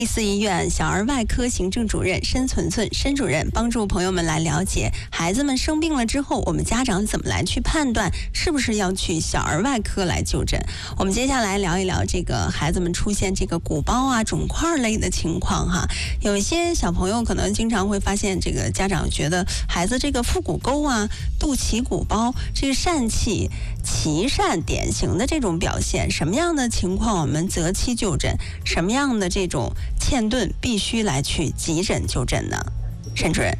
四医院小儿外科行政主任申存存申主任帮助朋友们来了解孩子们生病了之后，我们家长怎么来去判断是不是要去小儿外科来就诊。我们接下来聊一聊这个孩子们出现这个鼓包啊、肿块类的情况哈。有一些小朋友可能经常会发现，这个家长觉得孩子这个腹股沟啊、肚脐鼓包，这个疝气、脐疝典型的这种表现，什么样的情况我们择期就诊，什么样的这种欠顿必须来去急诊就诊呢？沈主任。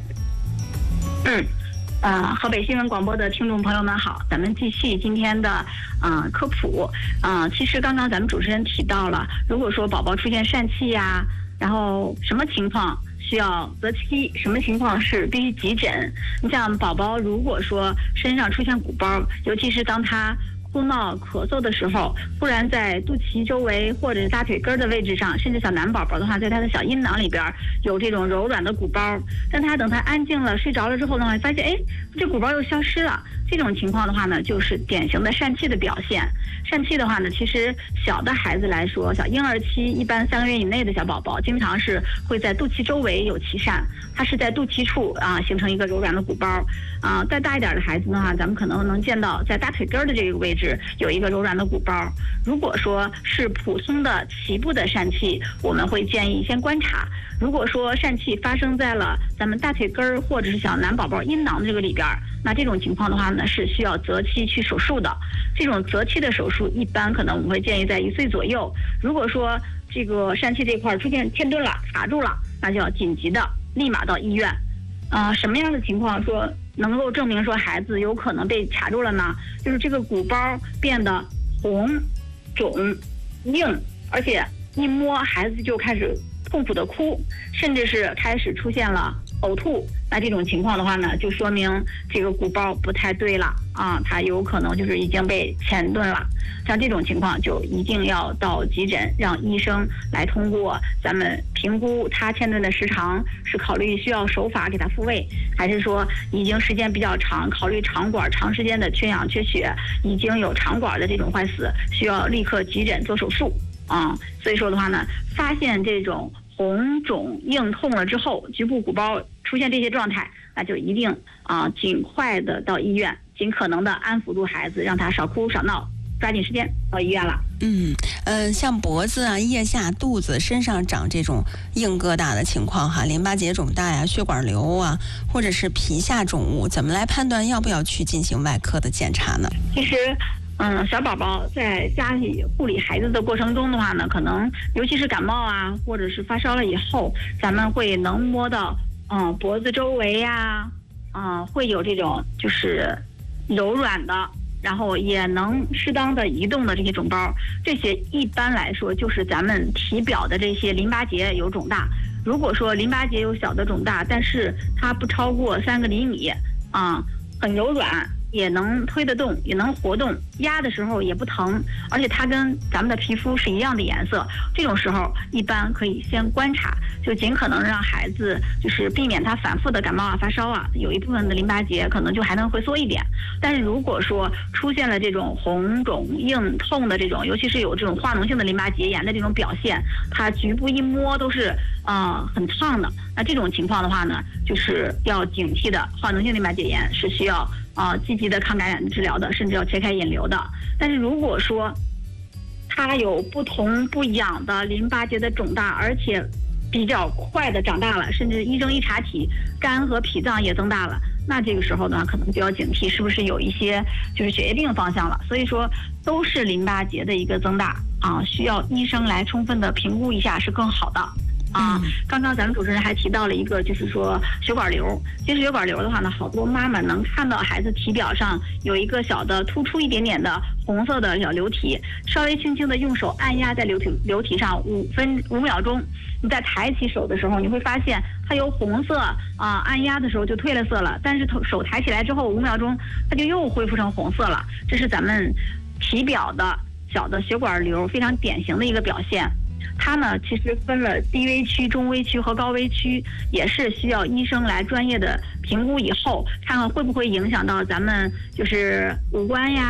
河北新闻广播的听众朋友们好，咱们继续今天的科普。其实刚刚咱们主持人提到了，如果说宝宝出现疝气呀，然后什么情况需要择期，什么情况是必须急诊。你像宝宝如果说身上出现鼓包，尤其是当他哭闹咳嗽的时候，突然在肚脐周围或者是大腿根的位置上，甚至小男宝宝的话，在他的小阴囊里边有这种柔软的鼓包，但等他安静了睡着了之后呢，发现这鼓包又消失了。这种情况的话呢，就是典型的疝气的表现。疝气的话呢，其实小的孩子来说，小婴儿期一般3个月以内的小宝宝，经常是会在肚脐周围有脐疝，它是在肚脐处形成一个柔软的鼓包。再大一点的孩子的话，咱们可能能见到在大腿根的这个位置有一个柔软的鼓包。如果说是普通的脐部的疝气，我们会建议先观察。如果说疝气发生在了咱们大腿根或者是小男宝宝阴囊的这个里边，那这种情况的话呢，是需要择期去手术的。这种择期的手术一般可能我们会建议在1岁左右。如果说这个疝气这块出现欠顿了、卡住了，那就要紧急的立马到医院。什么样的情况说能够证明说孩子有可能被卡住了呢？就是这个鼓包变得红、肿、硬，而且一摸孩子就开始痛苦的哭，甚至是开始出现了呕吐。那这种情况的话呢，就说明这个鼓包不太对了它有可能就是已经被欠顿了。像这种情况就一定要到急诊，让医生来通过咱们评估他欠顿的时长，是考虑需要手法给他复位，还是说已经时间比较长，考虑肠管长时间的缺氧缺血，已经有肠管的这种坏死，需要立刻急诊做手术所以说的话呢，发现这种红肿硬痛了之后，局部鼓包出现这些状态，那就一定尽快的到医院，尽可能的安抚住孩子，让他少哭少闹，抓紧时间到医院了。 像脖子啊、腋下、肚子、身上长这种硬疙瘩的情况淋巴结肿大呀、血管瘤啊，或者是皮下肿物，怎么来判断要不要去进行外科的检查呢？ 其实小宝宝在家里护理孩子的过程中的话呢，可能尤其是感冒啊，或者是发烧了以后，咱们会能摸到脖子周围呀会有这种就是柔软的，然后也能适当的移动的这些肿包。这些一般来说就是咱们体表的这些淋巴结有肿大。如果说淋巴结有小的肿大，但是它不超过3个厘米很柔软，也能推得动，也能活动，压的时候也不疼，而且它跟咱们的皮肤是一样的颜色。这种时候一般可以先观察，就尽可能让孩子就是避免他反复的感冒啊、发烧有一部分的淋巴结可能就还能回缩一点。但是如果说出现了这种红肿硬痛的这种，尤其是有这种化脓性的淋巴结炎的这种表现，它局部一摸都是很烫的，那这种情况的话呢，就是要警惕的。化脓性淋巴结炎是需要积极的抗感染治疗的，甚至要切开引流的。但是如果说它有不痛不痒的淋巴结的肿大，而且比较快的长大了，甚至一征一查体肝和脾脏也增大了，那这个时候呢，可能就要警惕是不是有一些就是血液病方向了。所以说都是淋巴结的一个增大需要医生来充分的评估一下是更好的。刚刚咱们主持人还提到了一个，就是说血管瘤。其实血管瘤的话呢，好多妈妈能看到孩子体表上有一个小的突出一点点的红色的小瘤体，稍微轻轻的用手按压在瘤体上5秒钟，你在抬起手的时候，你会发现它由红色按压的时候就褪了色了，但是手抬起来之后5秒钟，它就又恢复成红色了。这是咱们体表的小的血管瘤非常典型的一个表现。它呢其实分了低危区、中危区和高危区，也是需要医生来专业的评估以后，看看会不会影响到咱们就是五官呀，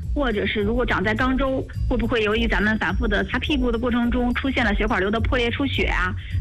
或者是如果长在肛周，会不会由于咱们反复的擦屁股的过程中出现了血管瘤的破裂出血啊？